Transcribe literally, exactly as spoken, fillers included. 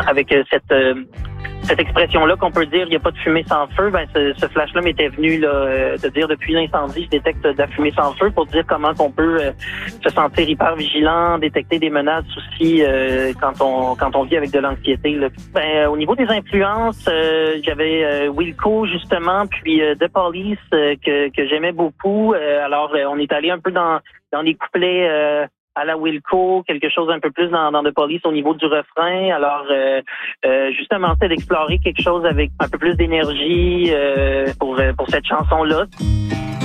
avec cette euh, cette expression-là qu'on peut dire il n'y a pas de fumée sans feu. Ben ce, ce flash-là m'était venu là, de dire depuis l'incendie, je détecte de la fumée sans feu pour dire comment on peut euh, se sentir hyper vigilant, détecter des menaces aussi euh, quand on quand on vit avec de l'anxiété. Là. Ben au niveau des influences, euh, j'avais euh, Wilco justement, puis euh, The Police euh, que que j'aimais beaucoup. Euh, alors euh, on est allé un peu dans dans les couplets. Euh, à la Wilco, quelque chose un peu plus dans, dans The Police au niveau du refrain. Alors, euh, euh, justement, c'est d'explorer quelque chose avec un peu plus d'énergie euh, pour, pour cette chanson-là.